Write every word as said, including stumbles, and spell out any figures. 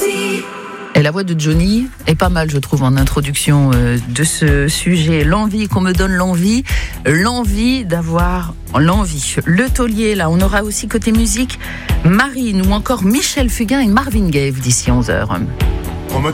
Et la voix de Johnny est pas mal, je trouve, en introduction euh, de ce sujet. L'envie, qu'on me donne l'envie, l'envie d'avoir l'envie. Le taulier, là, on aura aussi côté musique Marine ou encore Michel Fugain et Marvin Gaye d'ici onze heures.